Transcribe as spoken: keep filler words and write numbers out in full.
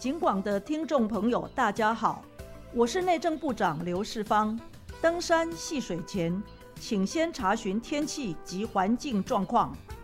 警广的听众朋友，大家好，我是内政部长刘世芳。登山戏水前，请先查询天气及环境状况，